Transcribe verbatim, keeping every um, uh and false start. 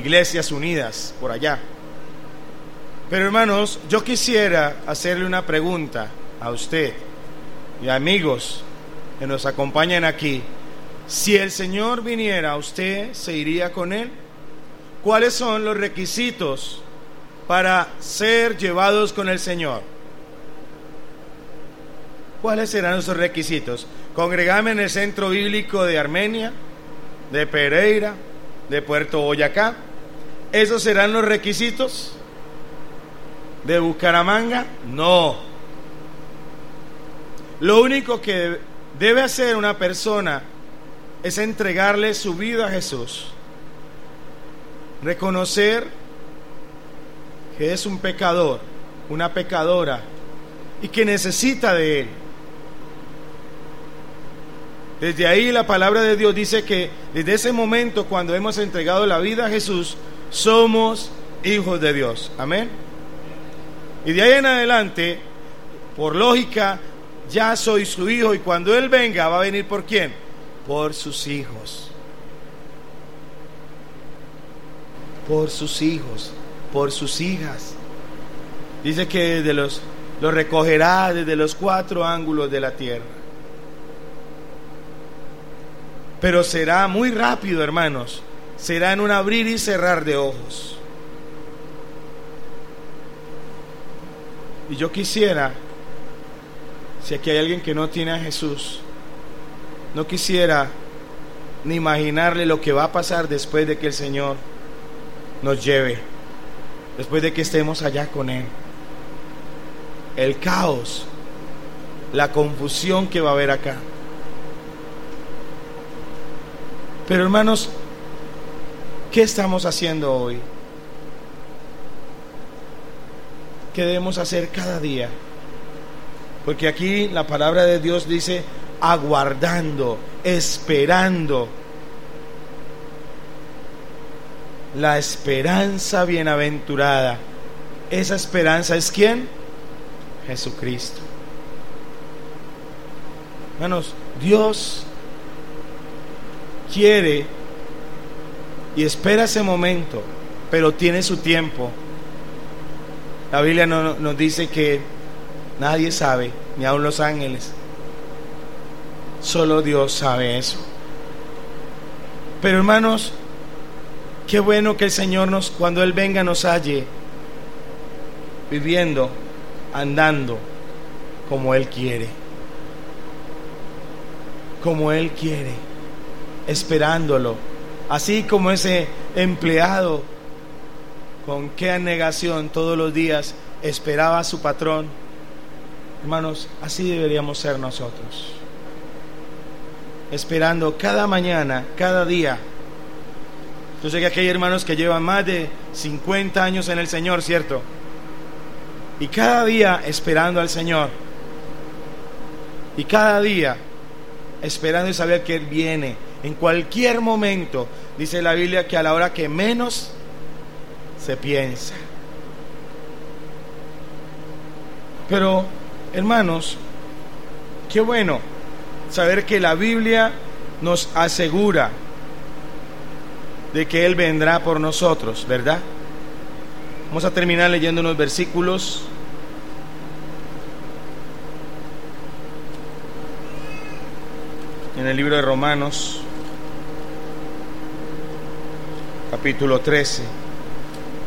Iglesias Unidas, por allá. Pero hermanos, yo quisiera hacerle una pregunta a usted y amigos que nos acompañan aquí. Si el Señor viniera, ¿usted se iría con Él? ¿Cuáles son los requisitos para ser llevados con el Señor? ¿Cuáles serán esos requisitos? Congregarme en el Centro Bíblico de Armenia, de Pereira, de Puerto Boyacá. ¿Esos serán los requisitos? ¿De Bucaramanga? No. Lo único que debe hacer una persona es entregarle su vida a Jesús, reconocer que es un pecador, una pecadora, y que necesita de Él. Desde ahí la palabra de Dios dice que desde ese momento, cuando hemos entregado la vida a Jesús, somos hijos de Dios. Amén. Y de ahí en adelante, por lógica, ya soy su hijo, y cuando Él venga, ¿va a venir por quién? Por sus hijos. Por sus hijos, por sus hijas. Dice que desde los, los recogerá desde los cuatro ángulos de la tierra. Pero será muy rápido, hermanos. Será en un abrir y cerrar de ojos. Y yo quisiera, si aquí hay alguien que no tiene a Jesús, no quisiera ni imaginarle lo que va a pasar después de que el Señor nos lleve, después de que estemos allá con Él. El caos, la confusión que va a haber acá. Pero hermanos, ¿qué estamos haciendo hoy? ¿Qué debemos hacer cada día? Porque aquí la palabra de Dios dice aguardando, esperando. La esperanza bienaventurada. Esa esperanza es ¿quién? Jesucristo. Hermanos, Dios quiere y espera ese momento, pero tiene su tiempo. La Biblia no, nos dice que nadie sabe, ni aun los ángeles. Solo Dios sabe eso. Pero hermanos, qué bueno que el Señor nos, cuando Él venga, nos halle viviendo, andando como Él quiere, como Él quiere, esperándolo, así como ese empleado con qué anegación todos los días esperaba a su patrón. Hermanos, así deberíamos ser nosotros, esperando cada mañana, cada día. Yo sé que aquí hay hermanos que llevan más de cincuenta años en el Señor, ¿cierto? Y cada día esperando al Señor, y cada día esperando y saber que Él viene en cualquier momento. Dice la Biblia que a la hora que menos se piensa. Pero hermanos, qué bueno saber que la Biblia nos asegura de que Él vendrá por nosotros, ¿verdad? Vamos a terminar leyendo unos versículos. En el libro de Romanos, capítulo trece.